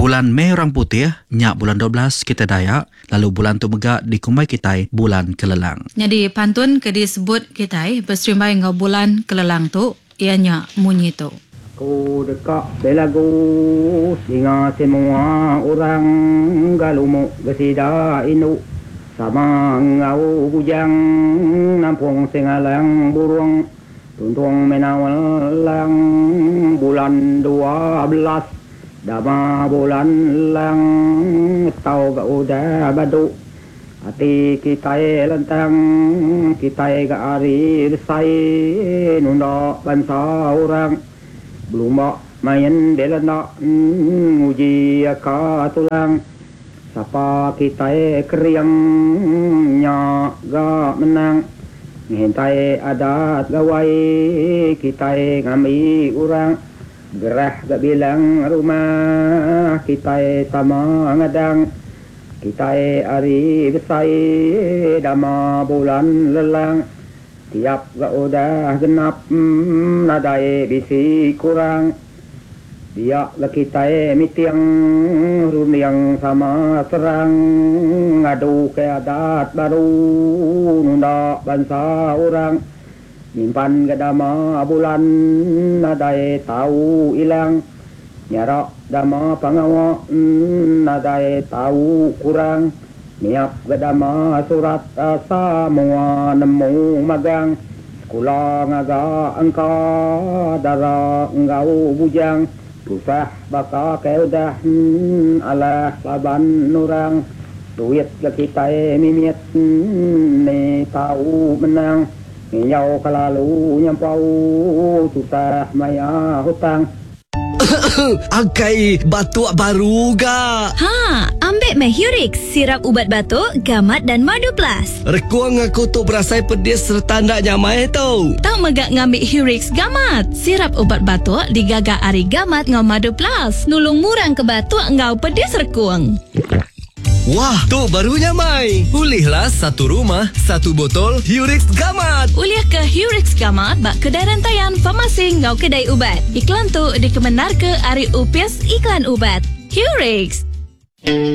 Bulan Mei orang putih, nyak bulan 12 kita Dayak, lalu bulan tu megak di Kumbai Kitai bulan Kelelang. Jadi pantun ke disebut Kitai berserimbai ngau bulan Kelelang tu, ianya munyi tu. Ku dekat belagu singa semua orang galumu gesida inu sama ngau bujang nampung sengalang burung tuntung menawalang bulan 12 dama bulan lang tau ga udah badu hati kita lentang kita ga ari desai nunda bangsa orang belum main delana uji ka tulang sapa kita keriangnya ga menang ngentai adat gawai kita ngami orang gerah ga bilang rumah kita sama ngadang kita ari besai dama bulan lelang tiap ga udah genap nadai bisi kurang dia ga kita mitiang runiang sama serang ngadu ke adat baru nunda bangsa orang nyimpan ke dama bulan nadai tahu ilang nyarok dama pangawa nadai tahu kurang niap ke dama surat semua nemu magang sekolah ngaga angka dara engkau bujang susah baka keudah alah laban nurang duit ke kita mimit ni tahu menang nyau kelalu nyampau susah maya hutang. Angkai batuk baru ga? Ha, ambek Hurix, sirap ubat batuk, gamat dan madu plus. Rekuang aku tu berasai pedis serta ndak nyamai tu. Tak megak ngambil Hurix gamat. Sirap ubat batuk digagak ari gamat ngau madu plus. Nulung murang ke batuk ngau pedis rekuang. Wah, tu barunya Mai. Ulihlah satu rumah, satu botol Hurix Gamat. Uliah ke Hurix Gamat bak kedai rantaian farmasi ngau kedai ubat. Iklan tu dikemenar ke Ari Upias Iklan Ubat. Hurix.